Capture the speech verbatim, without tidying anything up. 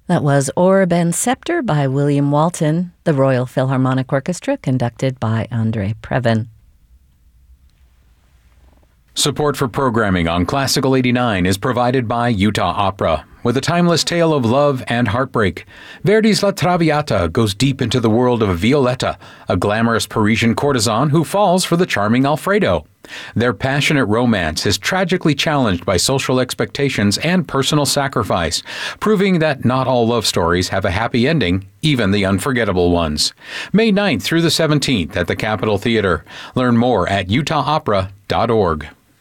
That was Orb and Scepter by William Walton, the Royal Philharmonic Orchestra, conducted by Andre Previn. Support for programming on Classical eighty-nine is provided by Utah Opera. With a timeless tale of love and heartbreak, Verdi's La Traviata goes deep into the world of Violetta, a glamorous Parisian courtesan who falls for the charming Alfredo. Their passionate romance is tragically challenged by social expectations and personal sacrifice, proving that not all love stories have a happy ending, even the unforgettable ones. May ninth through the seventeenth at the Capitol Theater. Learn more at utah opera dot org.